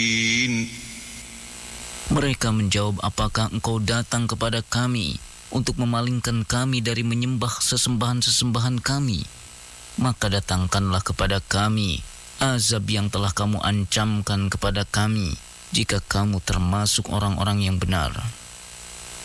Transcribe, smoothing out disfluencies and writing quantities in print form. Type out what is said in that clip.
Mereka menjawab, apakah engkau datang kepada kami untuk memalingkan kami dari menyembah sesembahan-sesembahan kami? Maka datangkanlah kepada kami azab yang telah kamu ancamkan kepada kami jika kamu termasuk orang-orang yang benar.